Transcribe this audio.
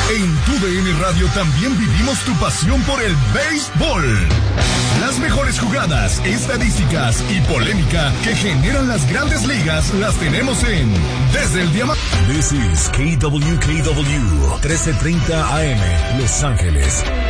En TUDN Radio también vivimos tu pasión por el béisbol. Las mejores jugadas, estadísticas y polémica que generan las grandes ligas las tenemos en Desde el Diamante. This is KWKW 1330 AM, Los Ángeles.